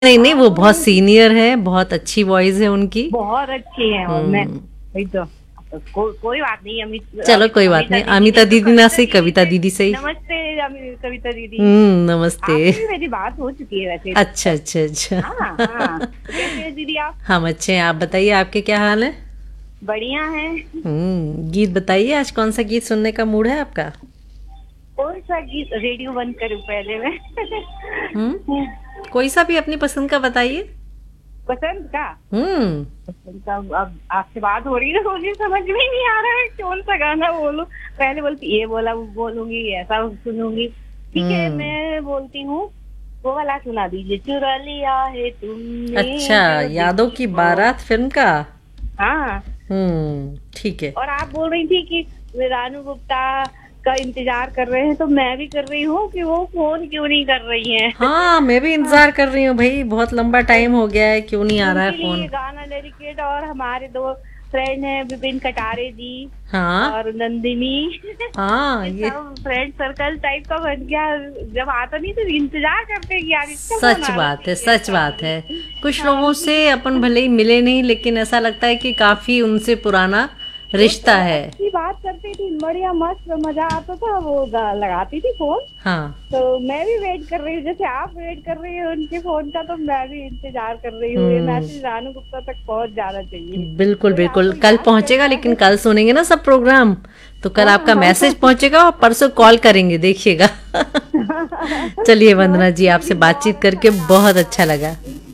नहीं नहीं, वो बहुत सीनियर है, बहुत अच्छी वॉइस है उनकी। बहुत अच्छी है। और मैं वही तो कोई बात नहीं। चलो कोई बात नहीं, अमिता दीदी ना सही, कविता दीदी सही। नमस्ते कविता दीदी। नमस्ते। आपसे भी मेरी बात हो चुकी है वैसे। अच्छा अच्छा अच्छा। हाँ हाँ, कैसे हैं दीदी आप? हम अच्छे हैं, आप बताइए आपके क्या हाल है? बढ़िया है। गीत बताइए, आज कौन सा गीत सुनने का मूड है आपका? कौन सा गीत? रेडियो बंद करूं पहले मैं? कोई सा भी अपनी पसंद का बताइए। पसंद का? हम्म पसंद का अब आपसे बात हो रही है तो मुझे समझ में नहीं आ रहा है कौन सा गाना बोलूं। पहले बोलती ये बोला वो बोलूंगी, ऐसा सुनूंगी। ठीक है, मैं बोलती हूँ वो वाला सुना दीजिए, चुरा लिया है तुमने। अच्छा, यादों की बारात फिल्म का। हाँ। ठीक है। और आप बोल रही थी कि रानू गुप्ता का इंतजार कर रहे हैं, तो मैं भी कर रही हूँ कि वो फोन क्यों नहीं कर रही हैं। हाँ, मैं भी इंतजार कर रही हूँ भाई, बहुत लंबा टाइम हो गया है, क्यों नहीं आ रहा है उनके फोन। लिए गाना डेडिकेट। और हमारे दो फ्रेंड हैं, विपिन कटारे जी हाँ और नंदिनी। हाँ, ये ये सब फ्रेंड सर्कल टाइप का बन गया। जब आता नहीं तो इंतजार करते हैं कि यार इसका फोन सच आना बात है, चाहिए, सच ऐसा बात है। बोलते हैं। कुछ हाँ, लोगों से अपन भले ही मिले नहीं, लेकिन ऐसा लगता है कि काफी उनसे पुराना वो रिश्ता है। अच्छी बात करती थी, बढ़िया मस्त मजा आता था। वो लगाती थी फोन, हाँ, तो मैं भी वेट कर रही हूँ। जैसे आप वेट कर रही हो उनके फोन का, तो मैं भी इंतजार कर रही हूँ। ये हम्म मैसेज रानू गुप्ता तक पहुंच जाना चाहिए। बिल्कुल कोई बिल्कुल, आपको कल याद कर पहुंचेगा, रहा लेकिन है। कल सुनेंगे ना सब प्रोग्राम, तो कल हाँ आपका हाँ मैसेज पहुंचेगा और परसों कॉल करेंगे, देखिए। चलिए वंदना जी, आपसे मेरी बहुत बातचीत अच्छा करके लगा बहुत आपसे अच्छा बात लगा। करके।